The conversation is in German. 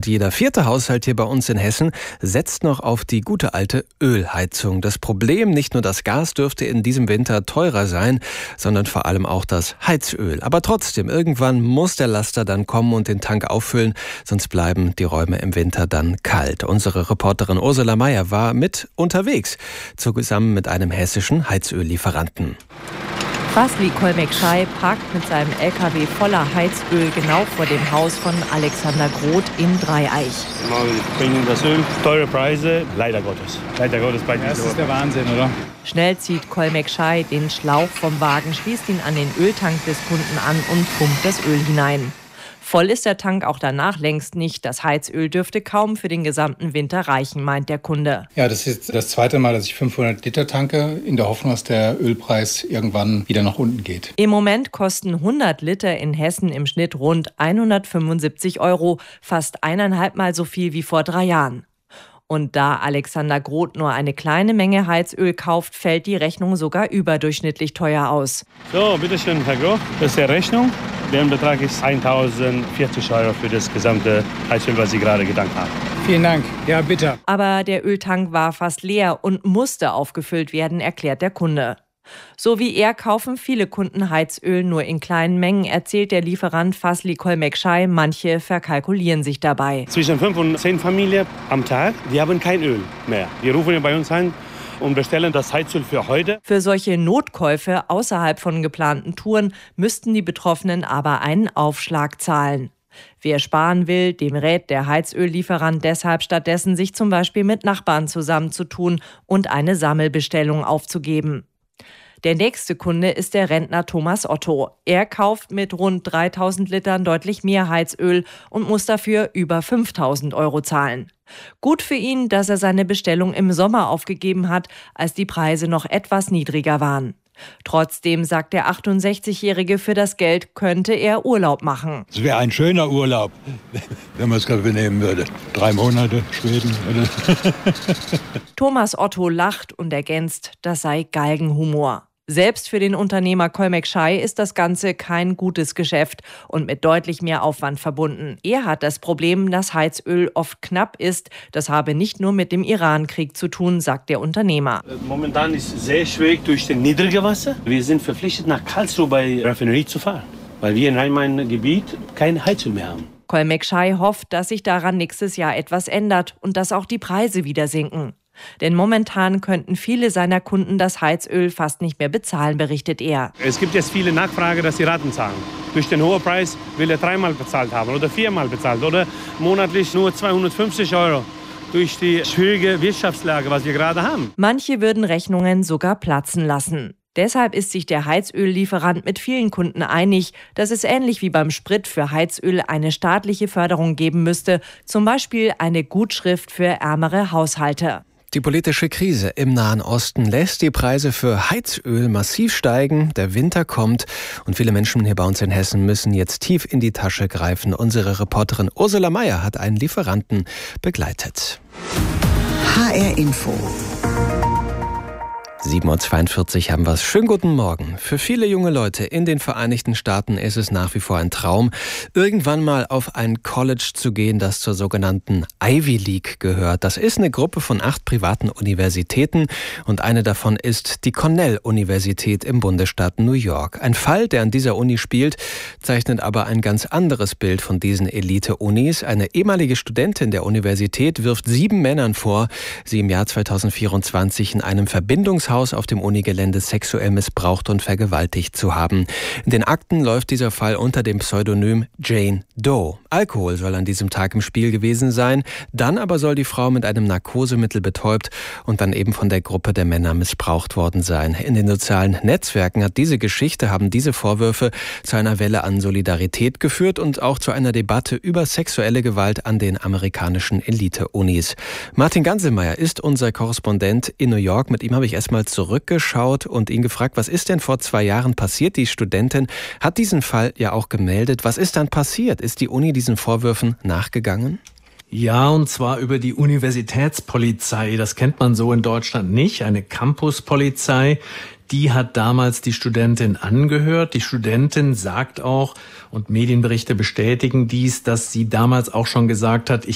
jeder 4. Haushalt hier bei uns in Hessen setzt noch auf die gute alte Ölheizung. Das Problem, nicht nur das Gas dürfte in diesem Winter teurer sein, sondern vor allem auch das Heizöl. Aber trotzdem, irgendwann muss der Laster dann kommen und den Tank auffüllen, sonst bleiben die Räume im Winter dann kalt. Unsere Reporterin Ursula Meier war mit unterwegs, zusammen mit einem hessischen Heizöllieferanten. Fasli Kolmekschai parkt mit seinem LKW voller Heizöl genau vor dem Haus von Alexander Groth in Dreieich. Wir bringen das Öl, teure Preise, leider Gottes. Leider Gottes bei Das ist der Wahnsinn, oder? Schnell zieht Kolmekschai den Schlauch vom Wagen, schließt ihn an den Öltank des Kunden an und pumpt das Öl hinein. Voll ist der Tank auch danach längst nicht. Das Heizöl dürfte kaum für den gesamten Winter reichen, meint der Kunde. Ja, das ist das zweite Mal, dass ich 500 Liter tanke, in der Hoffnung, dass der Ölpreis irgendwann wieder nach unten geht. Im Moment kosten 100 Liter in Hessen im Schnitt rund 175 €, fast 1,5 Mal so viel wie vor 3 Jahren. Und da Alexander Groth nur eine kleine Menge Heizöl kauft, fällt die Rechnung sogar überdurchschnittlich teuer aus. So, bitteschön, Herr Groth, das ist die Rechnung. Der Betrag ist 1.040 € für das gesamte Heizöl, was Sie gerade getankt haben. Vielen Dank. Ja, bitte. Aber der Öltank war fast leer und musste aufgefüllt werden, erklärt der Kunde. So wie er kaufen viele Kunden Heizöl nur in kleinen Mengen, erzählt der Lieferant Fasli Kolmekschai. Manche verkalkulieren sich dabei. Zwischen 5 und 10 Familien am Tag, die haben kein Öl mehr. Die rufen bei uns an und bestellen das Heizöl für heute. Für solche Notkäufe außerhalb von geplanten Touren müssten die Betroffenen aber einen Aufschlag zahlen. Wer sparen will, dem rät der Heizöllieferant deshalb stattdessen, sich zum Beispiel mit Nachbarn zusammenzutun und eine Sammelbestellung aufzugeben. Der nächste Kunde ist der Rentner Thomas Otto. Er kauft mit rund 3.000 Litern deutlich mehr Heizöl und muss dafür über 5.000 € zahlen. Gut für ihn, dass er seine Bestellung im Sommer aufgegeben hat, als die Preise noch etwas niedriger waren. Trotzdem, sagt der 68-Jährige, für das Geld könnte er Urlaub machen. Es wäre ein schöner Urlaub, wenn man es benehmen würde. 3 Monate Schweden. Thomas Otto lacht und ergänzt, das sei Galgenhumor. Selbst für den Unternehmer Kolmekschai ist das Ganze kein gutes Geschäft und mit deutlich mehr Aufwand verbunden. Er hat das Problem, dass Heizöl oft knapp ist. Das habe nicht nur mit dem Iran-Krieg zu tun, sagt der Unternehmer. Momentan ist es sehr schwierig durch das niedrige Wasser. Wir sind verpflichtet, nach Karlsruhe bei Raffinerie zu fahren, weil wir in Rhein-Main-Gebiet kein Heizöl mehr haben. Kolmekschai hofft, dass sich daran nächstes Jahr etwas ändert und dass auch die Preise wieder sinken. Denn momentan könnten viele seiner Kunden das Heizöl fast nicht mehr bezahlen, berichtet er. Es gibt jetzt viele Nachfrage, dass sie Raten zahlen. Durch den hohen Preis will er 3-mal bezahlt haben oder 4-mal bezahlt oder monatlich nur 250 € durch die schwierige Wirtschaftslage, was wir gerade haben. Manche würden Rechnungen sogar platzen lassen. Deshalb ist sich der Heizöllieferant mit vielen Kunden einig, dass es ähnlich wie beim Sprit für Heizöl eine staatliche Förderung geben müsste, zum Beispiel eine Gutschrift für ärmere Haushalte. Die politische Krise im Nahen Osten lässt die Preise für Heizöl massiv steigen. Der Winter kommt und viele Menschen hier bei uns in Hessen müssen jetzt tief in die Tasche greifen. Unsere Reporterin Ursula Meier hat einen Lieferanten begleitet. HR Info. 7:42 Uhr haben wir es. Schönen guten Morgen. Für viele junge Leute in den Vereinigten Staaten ist es nach wie vor ein Traum, irgendwann mal auf ein College zu gehen, das zur sogenannten Ivy League gehört. Das ist eine Gruppe von 8 privaten Universitäten und eine davon ist die Cornell-Universität im Bundesstaat New York. Ein Fall, der an dieser Uni spielt, zeichnet aber ein ganz anderes Bild von diesen Elite-Unis. Eine ehemalige Studentin der Universität wirft 7 Männern vor, sie im Jahr 2024 in einem Verbindungshaus auf dem Unigelände sexuell missbraucht und vergewaltigt zu haben. In den Akten läuft dieser Fall unter dem Pseudonym Jane Doe. Alkohol soll an diesem Tag im Spiel gewesen sein. Dann aber soll die Frau mit einem Narkosemittel betäubt und dann eben von der Gruppe der Männer missbraucht worden sein. In den sozialen Netzwerken haben diese Vorwürfe zu einer Welle an Solidarität geführt und auch zu einer Debatte über sexuelle Gewalt an den amerikanischen Elite-Unis. Martin Ganselmeier ist unser Korrespondent in New York. Mit ihm habe ich erstmal zurückgeschaut und ihn gefragt, was ist denn vor 2 Jahren passiert? Die Studentin hat diesen Fall ja auch gemeldet. Was ist dann passiert? Ist die Uni diesen Vorwürfen nachgegangen? Ja, und zwar über die Universitätspolizei. Das kennt man so in Deutschland nicht. Eine Campuspolizei. Die hat damals die Studentin angehört. Die Studentin sagt auch, und Medienberichte bestätigen dies, dass sie damals auch schon gesagt hat,